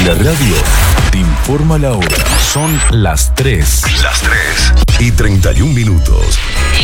La radio te informa la hora. Son las 3. Las 3:31.